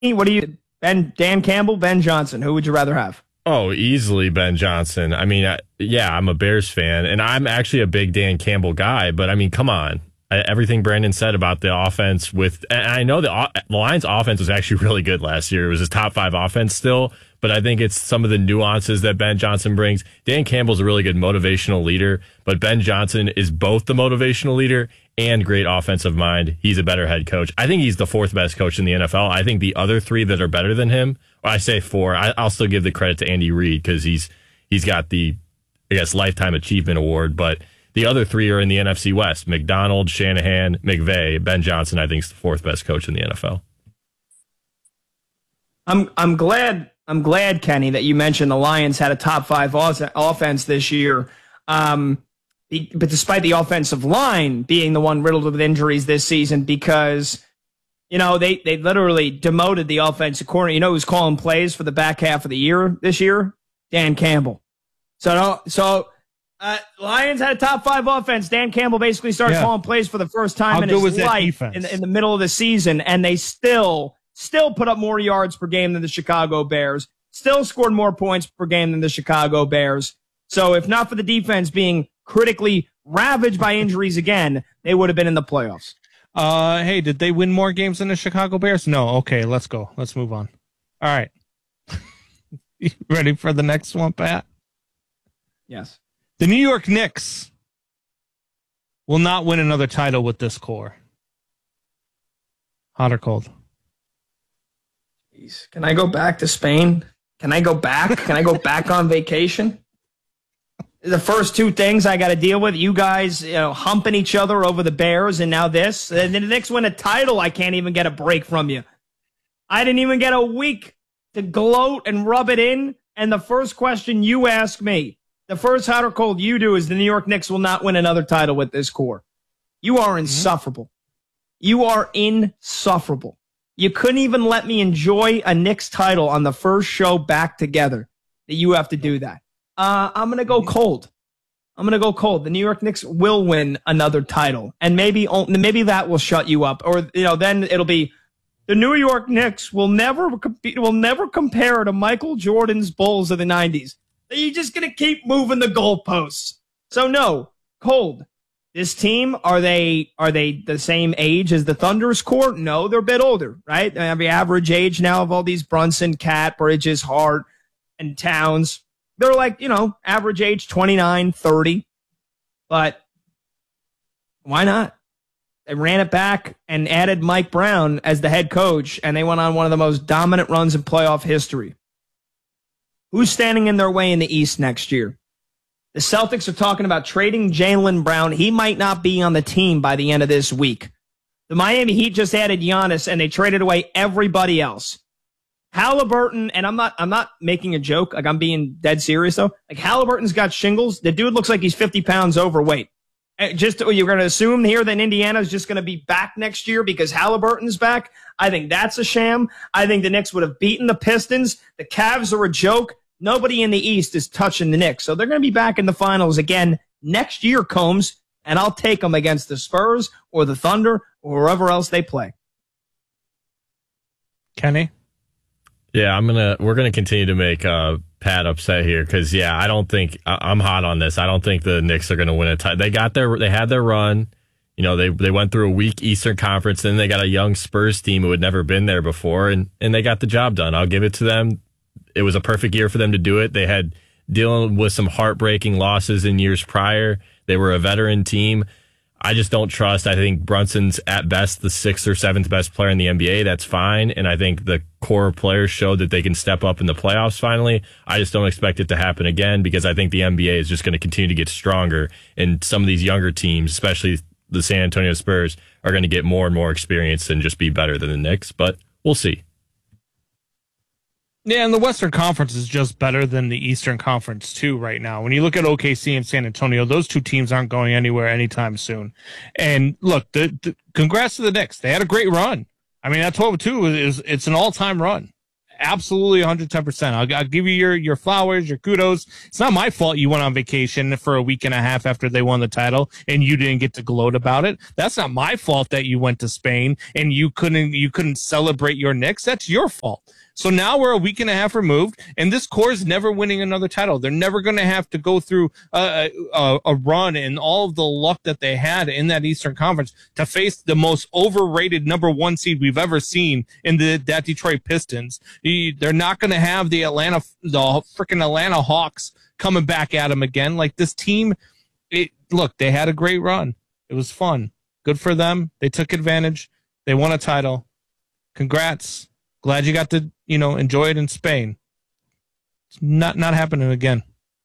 What do you, Dan Campbell, Ben Johnson? Who would you rather have? Oh, easily Ben Johnson. I mean, yeah, I'm a Bears fan, and I'm actually a big Dan Campbell guy, but I mean, come on. Everything Brandon said about the offense and I know the Lions offense was actually really good last year. It was his top 5 offense still, but I think it's some of the nuances that Ben Johnson brings. Dan Campbell's a really good motivational leader, but Ben Johnson is both the motivational leader and great offensive mind. He's a better head coach. I think he's the 4th best coach in the NFL. I think the other 3 that are better than him, well, I say 4. I'll still give the credit to Andy Reid because he's got the, I guess, Lifetime Achievement Award, but the other 3 are in the NFC West: McDonald, Shanahan, McVay. Ben Johnson, I think, is the 4th best coach in the NFL. I'm glad, Kenny, that you mentioned the Lions had a top 5 offense this year. But despite the offensive line being the one riddled with injuries this season, because they literally demoted the offensive coordinator. You know who's calling plays for the back half of the year this year? Dan Campbell. Lions had a top 5 offense. Dan Campbell basically started calling plays for the first time in his life in the middle of the season, and they still put up more yards per game than the Chicago Bears, still scored more points per game than the Chicago Bears. So if not for the defense being critically ravaged by injuries again, they would have been in the playoffs. Hey, did they win more games than the Chicago Bears? No. Okay, let's go. Let's move on. All right. You ready for the next one, Pat? Yes. The New York Knicks will not win another title with this core. Hot or cold? Jeez. Can I go back to Spain? Can I go back? Can I go back on vacation? The first 2 things I got to deal with, you guys humping each other over the Bears, and now this. And then the Knicks win a title, I can't even get a break from you. I didn't even get a week to gloat and rub it in. And the first question you ask me, the first hot or cold you do, is the New York Knicks will not win another title with this core. You are insufferable. You are insufferable. You couldn't even let me enjoy a Knicks title on the first show back together. That you have to do that. I'm going to go cold. The New York Knicks will win another title, and maybe that will shut you up. Or then it'll be the New York Knicks will never compare to Michael Jordan's Bulls of the 90s. You're just going to keep moving the goalposts. So no, cold. This team, are they the same age as the Thunder's core? No, they're a bit older, right? I have the average age now of all these Brunson, Cat, Bridges, Hart, and Towns. They're like, average age 29, 30. But why not? They ran it back and added Mike Brown as the head coach, and they went on one of the most dominant runs in playoff history. Who's standing in their way in the East next year? The Celtics are talking about trading Jaylen Brown. He might not be on the team by the end of this week. The Miami Heat just added Giannis, and they traded away everybody else. Halliburton, and I'm not making a joke. Like, I'm being dead serious, though. Like, Halliburton's got shingles. The dude looks like he's 50 pounds overweight. You're going to assume here that Indiana's just going to be back next year because Halliburton's back? I think that's a sham. I think the Knicks would have beaten the Pistons. The Cavs are a joke. Nobody in the East is touching the Knicks. So they're going to be back in the finals again next year, Combs, and I'll take them against the Spurs or the Thunder or wherever else they play. Kenny? Yeah, we're gonna continue to make Pat upset here because I don't think I'm hot on this. I don't think the Knicks are gonna win a title. They had their run. They went through a weak Eastern Conference, and they got a young Spurs team who had never been there before, and they got the job done. I'll give it to them. It was a perfect year for them to do it. They had dealing with some heartbreaking losses in years prior. They were a veteran team. I just don't trust. I think Brunson's at best the 6th or 7th best player in the NBA. That's fine. And I think the core players showed that they can step up in the playoffs finally. I just don't expect it to happen again because I think the NBA is just going to continue to get stronger. And some of these younger teams, especially the San Antonio Spurs, are going to get more and more experience and just be better than the Knicks. But we'll see. Yeah, and the Western Conference is just better than the Eastern Conference, too, right now. When you look at OKC and San Antonio, those 2 teams aren't going anywhere anytime soon. And look, congrats to the Knicks. They had a great run. I mean, that 12-2 it's an all-time run. Absolutely 110%. I'll give you your flowers, your kudos. It's not my fault you went on vacation for a week and a half after they won the title and you didn't get to gloat about it. That's not my fault that you went to Spain and you couldn't celebrate your Knicks. That's your fault. So now we're a week and a half removed, and this core is never winning another title. They're never going to have to go through a run and all of the luck that they had in that Eastern Conference to face the most overrated number 1 seed we've ever seen in that Detroit Pistons. They're not going to have the freaking Atlanta Hawks coming back at them again. Like this team, look, they had a great run. It was fun. Good for them. They took advantage. They won a title. Congrats. Glad you got to, enjoy it in Spain. It's not happening again.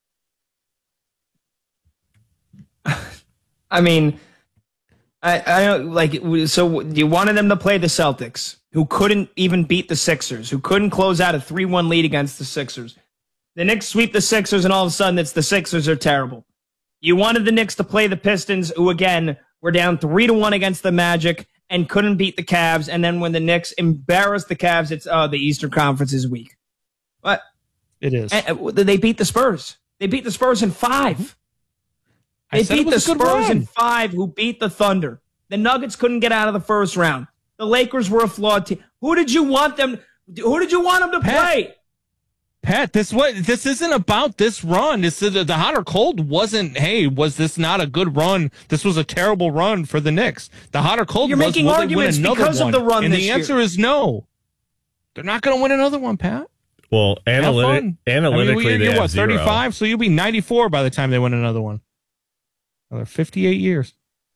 I mean, I don't like. So you wanted them to play the Celtics, who couldn't even beat the Sixers, who couldn't close out a 3-1 lead against the Sixers. The Knicks sweep the Sixers, and all of a sudden, it's the Sixers are terrible. You wanted the Knicks to play the Pistons, who again were down 3-1 against the Magic and couldn't beat the Cavs. And then when the Knicks embarrassed the Cavs, it's the Eastern Conference is weak. But it is. They beat the Spurs. They beat the Spurs in 5. They beat the Spurs in 5, who beat the Thunder. The Nuggets couldn't get out of the first round. The Lakers were a flawed team. Who did you want them to play? Pat, this isn't about this run. The hot or cold wasn't, hey, was this not a good run? This was a terrible run for the Knicks. The hot or cold You're making arguments because of the run and this the year. answer is no. They're not going to win another one, Pat. Well, analytically, you're have 35, 0. so you'll be 94 by the time they win another one. Another 58 years.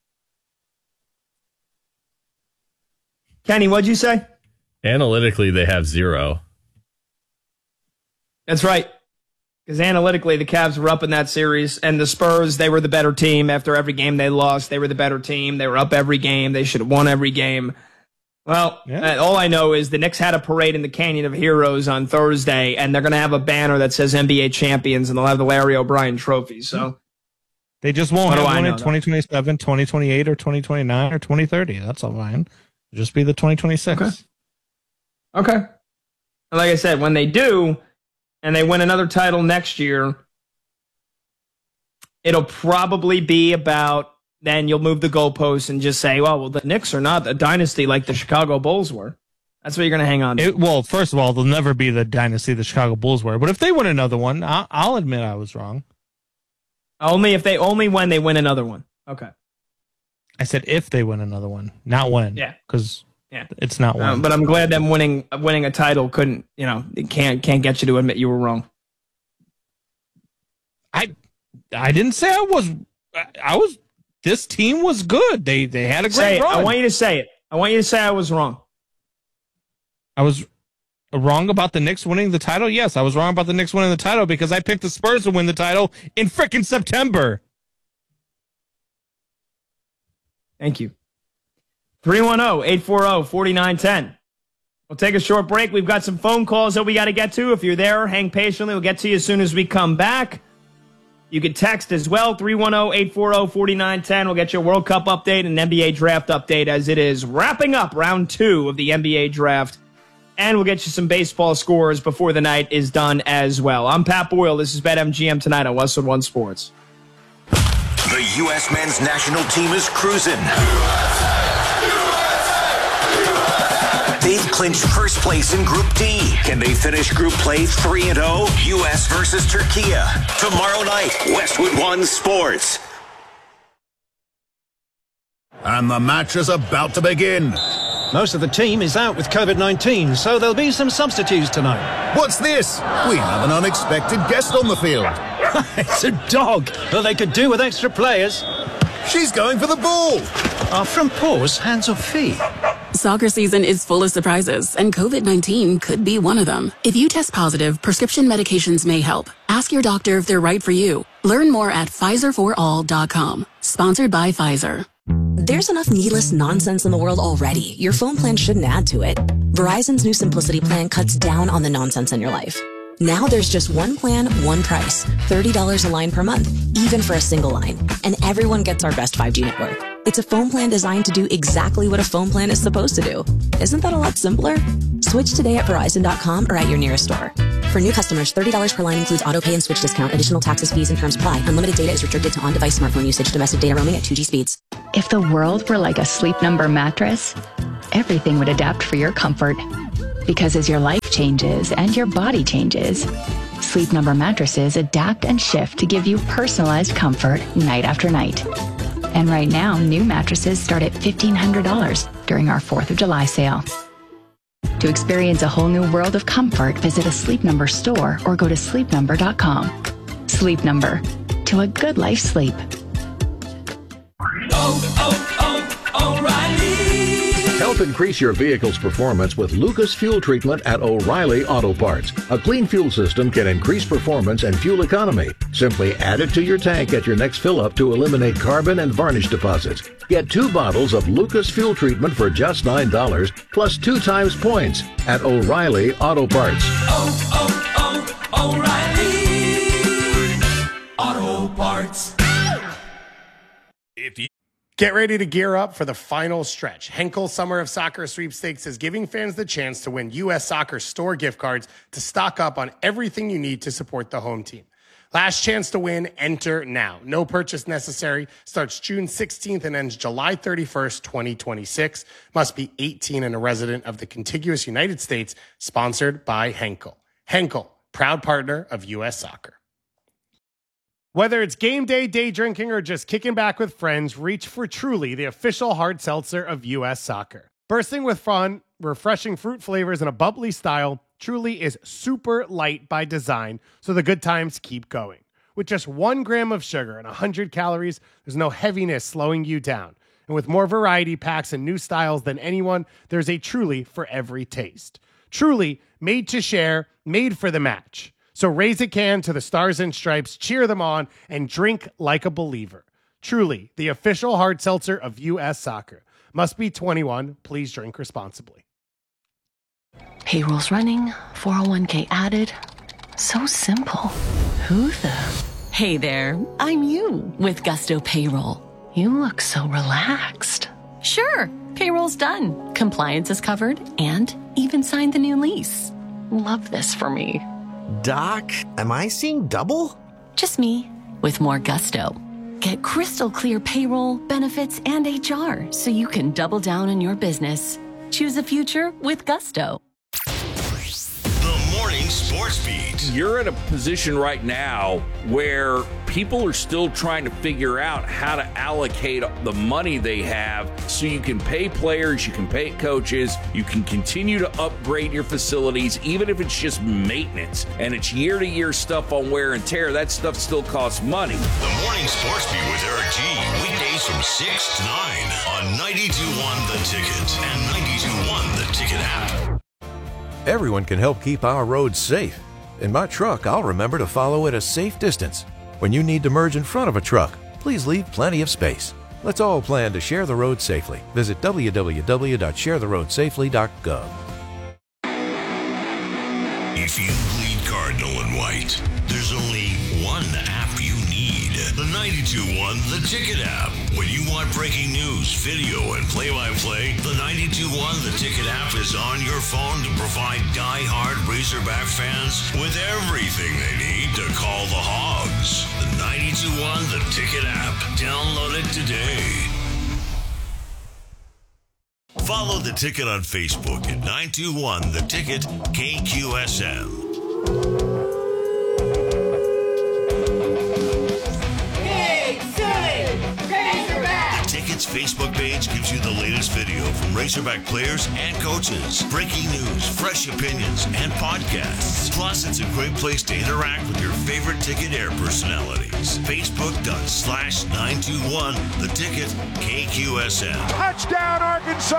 Kenny, what'd you say? Analytically, they have 0. That's right. Because analytically, the Cavs were up in that series, and the Spurs, they were the better team. After every game they lost, they were the better team. They were up every game. They should have won every game. Well, all I know is the Knicks had a parade in the Canyon of Heroes on Thursday, and they're going to have a banner that says NBA champions, and they'll have the Larry O'Brien trophy. So they just won't have one in 2027, 2028, or 2029, or 2030. That's all fine. It'll just be the 2026. Okay. And like I said, when they do, and they win another title next year, it'll probably be about, then you'll move the goalposts and just say, well, the Knicks are not a dynasty like the Chicago Bulls were. That's what you're going to hang on to. Well, first of all, they'll never be the dynasty the Chicago Bulls were. But if they win another one, I'll admit I was wrong. Only when they win another one. Okay. I said if they win another one, not when. Yeah. Because it's not one. But I'm glad them winning a title couldn't, it can't get you to admit you were wrong. I didn't say I was. This team was good. They had a great run. I want you to say it. I want you to say I was wrong. I was wrong about the Knicks winning the title? Yes, I was wrong about the Knicks winning the title because I picked the Spurs to win the title in frickin' September. Thank you. 310-840-4910. We'll take a short break. We've got some phone calls that we got to get to. If you're there, hang patiently. We'll get to you as soon as we come back. You can text as well, 310-840-4910. We'll get you a World Cup update and an NBA draft update as it is wrapping up round 2 of the NBA draft. And we'll get you some baseball scores before the night is done as well. I'm Pat Boyle. This is BetMGM tonight on Westwood One Sports. The U.S. men's national team is cruising. They've clinched first place in Group D. Can they finish Group Play 3-0? U.S. versus Turkey. Tomorrow night, Westwood One Sports. And the match is about to begin. Most of the team is out with COVID-19, so there'll be some substitutes tonight. What's this? We have an unexpected guest on the field. It's a dog. Well, they could do with extra players. She's going for the ball. Are front paws hands or feet? Soccer season is full of surprises, and COVID-19 could be one of them. If you test positive, prescription medications may help. Ask your doctor if they're right for you. Learn more at PfizerForAll.com. Sponsored by Pfizer. There's enough needless nonsense in the world already. Your phone plan shouldn't add to it. Verizon's new Simplicity plan cuts down on the nonsense in your life. Now there's just one plan, one price. $30 a line per month, even for a single line. And everyone gets our best 5G network. It's a phone plan designed to do exactly what a phone plan is supposed to do. Isn't that a lot simpler? Switch today at Verizon.com or at your nearest store. For new customers, $30 per line includes auto pay and switch discount. Additional taxes, fees, and terms apply. Unlimited data is restricted to on-device smartphone usage. Domestic data roaming at 2G speeds. If the world were like a Sleep Number mattress, everything would adapt for your comfort. Because as your life changes and your body changes, Sleep Number mattresses adapt and shift to give you personalized comfort night after night. And right now, new mattresses start at $1,500 during our 4th of July sale. To experience a whole new world of comfort, visit a Sleep Number store or go to sleepnumber.com. Sleep Number. To a good life sleep. O'Reilly. Help increase your vehicle's performance with Lucas Fuel Treatment at O'Reilly Auto Parts. A clean fuel system can increase performance and fuel economy. Simply add it to your tank at your next fill-up to eliminate carbon and varnish deposits. Get 2 bottles of Lucas Fuel Treatment for just $9 plus 2 times points at O'Reilly Auto Parts. O'Reilly Auto Parts. Get ready to gear up for the final stretch. Henkel Summer of Soccer Sweepstakes is giving fans the chance to win U.S. Soccer store gift cards to stock up on everything you need to support the home team. Last chance to win, enter now. No purchase necessary. Starts June 16th and ends July 31st, 2026. Must be 18 and a resident of the contiguous United States. Sponsored by Henkel. Henkel, proud partner of U.S. Soccer. Whether it's game day, day drinking, or just kicking back with friends, reach for Truly, the official hard seltzer of U.S. Soccer. Bursting with fun, refreshing fruit flavors, and a bubbly style, Truly is super light by design, so the good times keep going. With just 1 gram of sugar and 100 calories, there's no heaviness slowing you down. And with more variety packs and new styles than anyone, there's a Truly for every taste. Truly, made to share, made for the match. So raise a can to the Stars and Stripes, cheer them on, and drink like a believer. Truly, the official hard seltzer of U.S. Soccer. Must be 21. Please drink responsibly. Payroll's running, 401k added. So simple. Who the? Hey there, I'm you with Gusto Payroll. You look so relaxed. Sure, payroll's done. Compliance is covered and even signed the new lease. Love this for me. Doc, am I seeing double? Just me, with more gusto. Get crystal clear payroll, benefits, and HR so you can double down on your business. Choose a future with Gusto. The Morning Sports Beat. You're in a position right now where people are still trying to figure out how to allocate the money they have so you can pay players, you can pay coaches, you can continue to upgrade your facilities, even if it's just maintenance and it's year-to-year stuff on wear and tear. That stuff still costs money. The Morning Sports Beat with Eric G. Weekdays from 6 to 9 on 92.1 The Ticket and 92.1 The Ticket app. Everyone can help keep our roads safe. In my truck, I'll remember to follow at a safe distance. When you need to merge in front of a truck, please leave plenty of space. Let's all plan to share the road safely. Visit www.sharetheroadsafely.gov. If you bleed Cardinal and White, there's only one app you need. The 92.1 The Ticket app. When you want breaking news, video, and play-by-play, the 92.1 The Ticket app is on your phone to provide die-hard Razorback fans with everything they need to call the Hogs. The 92.1 The Ticket app. Download it today. Follow The Ticket on Facebook at 921 The Ticket KQSM. Facebook page gives you the latest video from Razorback players and coaches, breaking news, fresh opinions, and podcasts. Plus, it's a great place to interact with your favorite Ticket Air personalities. Facebook.com/921 The Ticket KQSM. Touchdown, Arkansas!